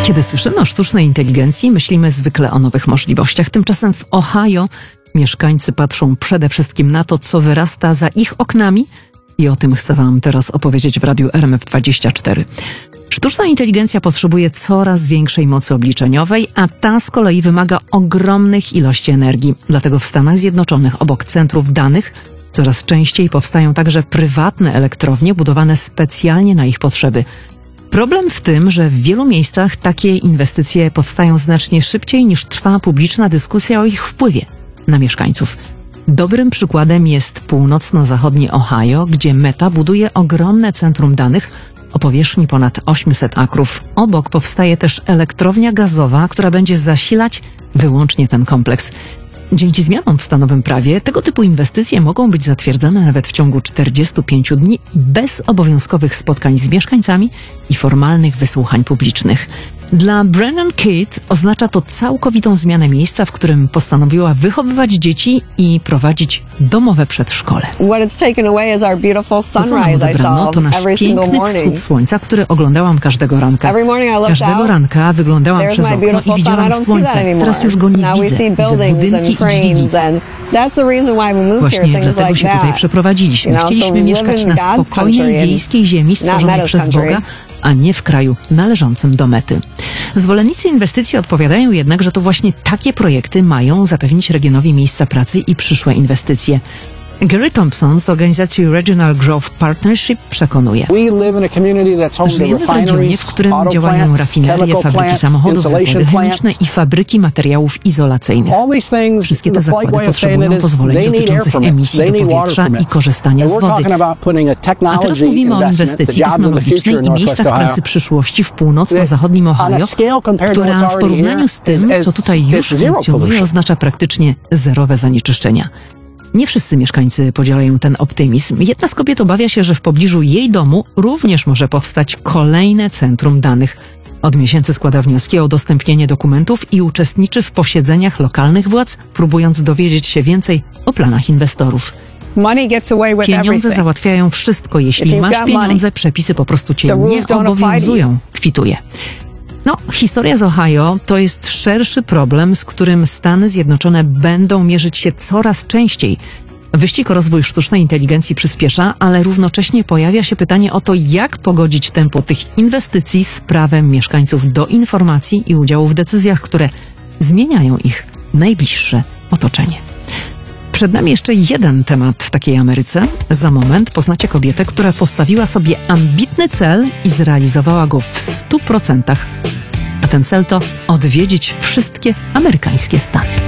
Kiedy słyszymy o sztucznej inteligencji, myślimy zwykle o nowych możliwościach. Tymczasem w Ohio mieszkańcy patrzą przede wszystkim na to, co wyrasta za ich oknami, i o tym chcę Wam teraz opowiedzieć w Radiu RMF24. Sztuczna inteligencja potrzebuje coraz większej mocy obliczeniowej, a ta z kolei wymaga ogromnych ilości energii. Dlatego w Stanach Zjednoczonych obok centrów danych coraz częściej powstają także prywatne elektrownie budowane specjalnie na ich potrzeby. Problem w tym, że w wielu miejscach takie inwestycje powstają znacznie szybciej niż trwa publiczna dyskusja o ich wpływie na mieszkańców. Dobrym przykładem jest północno-zachodnie Ohio, gdzie Meta buduje ogromne centrum danych o powierzchni ponad 800 akrów. Obok powstaje też elektrownia gazowa, która będzie zasilać wyłącznie ten kompleks. Dzięki zmianom w stanowym prawie tego typu inwestycje mogą być zatwierdzane nawet w ciągu 45 dni bez obowiązkowych spotkań z mieszkańcami i formalnych wysłuchań publicznych. Dla Brennan Kidd oznacza to całkowitą zmianę miejsca, w którym postanowiła wychowywać dzieci i prowadzić domowe przedszkole. To, co nam odebrano, to nasz piękny wschód słońca, który oglądałam każdego ranka. Każdego ranka wyglądałam przez okno i widziałam słońce. Teraz już go nie widzę. Widzę budynki i dźwigi. Właśnie dlatego się tutaj przeprowadziliśmy. Chcieliśmy mieszkać na spokojnej wiejskiej ziemi stworzonej przez Boga, a nie w kraju należącym do Mety. Zwolennicy inwestycji odpowiadają jednak, że to właśnie takie projekty mają zapewnić regionowi miejsca pracy i przyszłe inwestycje. Gary Thompson z organizacji Regional Growth Partnership przekonuje. Żyjemy w regionie, w którym działają rafinerie, fabryki samochodów, zakłady chemiczne i fabryki materiałów izolacyjnych. Wszystkie te zakłady potrzebują pozwoleń dotyczących emisji do powietrza i korzystania z wody. A teraz mówimy o inwestycji technologicznej i miejscach pracy przyszłości w północno-zachodnim Ohio, która w porównaniu z tym, co tutaj już funkcjonuje, oznacza praktycznie zerowe zanieczyszczenia. Nie wszyscy mieszkańcy podzielają ten optymizm. Jedna z kobiet obawia się, że w pobliżu jej domu również może powstać kolejne centrum danych. Od miesięcy składa wnioski o udostępnienie dokumentów i uczestniczy w posiedzeniach lokalnych władz, próbując dowiedzieć się więcej o planach inwestorów. Pieniądze załatwiają wszystko. Jeśli masz pieniądze, przepisy po prostu cię nie obowiązują, kwituje. Historia z Ohio to jest szerszy problem, z którym Stany Zjednoczone będą mierzyć się coraz częściej. Wyścig o rozwój sztucznej inteligencji przyspiesza, ale równocześnie pojawia się pytanie o to, jak pogodzić tempo tych inwestycji z prawem mieszkańców do informacji i udziału w decyzjach, które zmieniają ich najbliższe otoczenie. Przed nami jeszcze jeden temat w takiej Ameryce. Za moment poznacie kobietę, która postawiła sobie ambitny cel i zrealizowała go w 100%. A ten cel to odwiedzić wszystkie amerykańskie stany.